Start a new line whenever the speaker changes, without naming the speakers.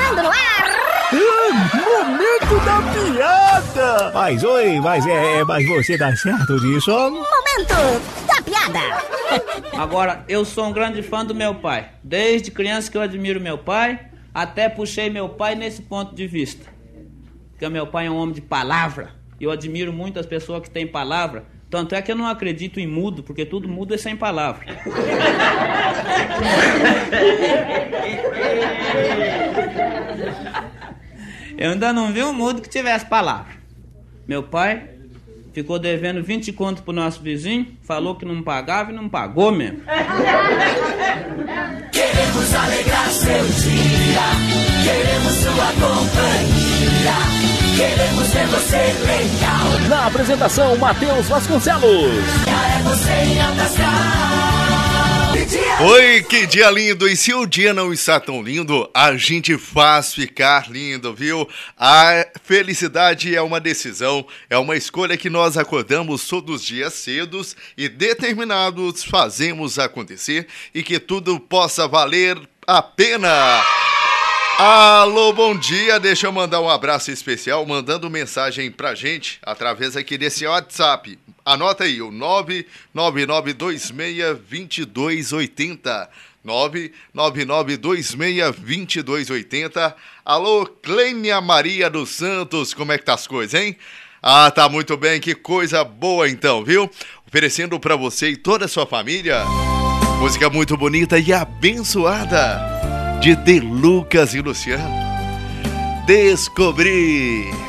entrando no ar.
Momento da piada. Mas você tá certo disso?
Momento da piada.
Agora, eu sou um grande fã do meu pai. Desde criança que eu admiro meu pai, até puxei meu pai nesse ponto de vista. Porque meu pai é um homem de palavra. E eu admiro muito as pessoas que têm palavra. Tanto é que eu não acredito em mudo, porque tudo mudo é sem palavra. Eu ainda não vi um mudo que tivesse palavra. Meu pai ficou devendo 20 contos pro nosso vizinho, falou que não pagava e não pagou mesmo.
Queremos alegrar seu dia, queremos sua companhia, queremos ver você legal.
Na apresentação, Matheus Vasconcelos.
É você em alta astral.
Oi, que dia lindo! E se o dia não está tão lindo, a gente faz ficar lindo, viu? A felicidade é uma decisão, é uma escolha que nós acordamos todos os dias cedos e determinados fazemos acontecer e que tudo possa valer a pena. Alô, bom dia, deixa eu mandar um abraço especial, mandando mensagem pra gente através aqui desse WhatsApp. Anota aí, o 999262280. 999262280. Alô, Clênia Maria dos Santos, como é que tá as coisas, hein? Ah, tá muito bem, que coisa boa então, viu? Oferecendo pra você e toda a sua família música muito bonita e abençoada de De Lucas e Luciano. Descobri.